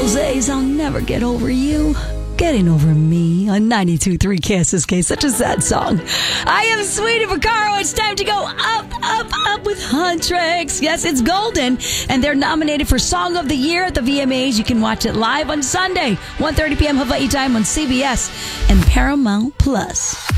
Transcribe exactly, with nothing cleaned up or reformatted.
Jose's I'll Never Get Over You. Getting Over Me on ninety-two point three K S S K. Such a sad song. I am Sweetie Vaccaro. It's time to go up, up, up with Huntrix. Yes, it's golden. And they're nominated for Song of the Year at the V M As. You can watch it live on Sunday, one thirty p.m. Hawaii time on C B S and Paramount Plus.